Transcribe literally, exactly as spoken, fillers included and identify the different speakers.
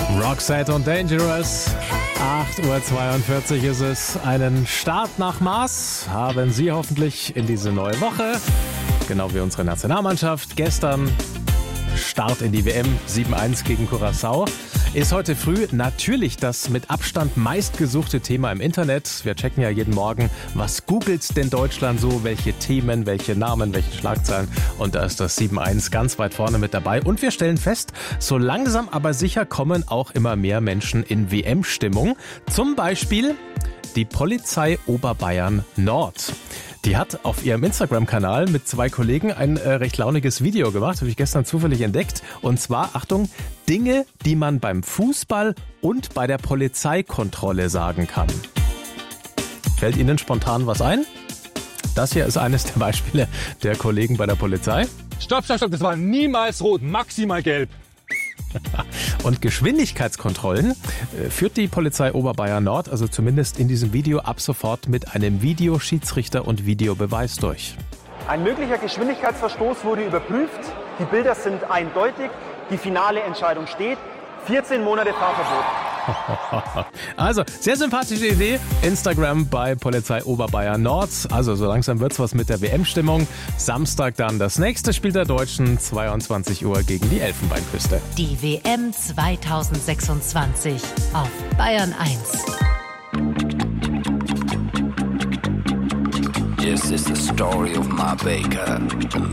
Speaker 1: Roxette und Dangerous. acht Uhr zweiundvierzig ist es. Einen Start nach Maß haben Sie hoffentlich in diese neue Woche. Genau wie unsere Nationalmannschaft. Gestern Start in die W M, sieben eins gegen Curaçao. Ist heute früh natürlich das mit Abstand meistgesuchte Thema im Internet. Wir checken ja jeden Morgen, was googelt denn Deutschland so, welche Themen, welche Namen, welche Schlagzeilen. Und da ist das sieben eins ganz weit vorne mit dabei. Und wir stellen fest, so langsam aber sicher kommen auch immer mehr Menschen in W M-Stimmung. Zum Beispiel die Polizei Oberbayern Nord. Die hat auf ihrem Instagram-Kanal mit zwei Kollegen ein äh, recht launiges Video gemacht, habe ich gestern zufällig entdeckt. Und zwar, Achtung, Dinge, die man beim Fußball und bei der Polizeikontrolle sagen kann. Fällt Ihnen spontan was ein? Das hier ist eines der Beispiele der Kollegen bei der Polizei.
Speaker 2: Stopp, stopp, stopp, das war niemals rot, maximal gelb.
Speaker 1: Und Geschwindigkeitskontrollen äh, führt die Polizei Oberbayern Nord, also zumindest in diesem Video, ab sofort mit einem Videoschiedsrichter und Videobeweis durch.
Speaker 3: Ein möglicher Geschwindigkeitsverstoß wurde überprüft. Die Bilder sind eindeutig. Die finale Entscheidung steht. vierzehn Monate Fahrverbot.
Speaker 1: Also, sehr sympathische Idee. Instagram bei Polizei Oberbayern Nord. Also, so langsam wird's was mit der W M-Stimmung. Samstag dann das nächste Spiel der Deutschen, zweiundzwanzig Uhr gegen die Elfenbeinküste.
Speaker 4: Die W M zweitausendsechsundzwanzig auf Bayern eins.
Speaker 5: This is the story of my baker.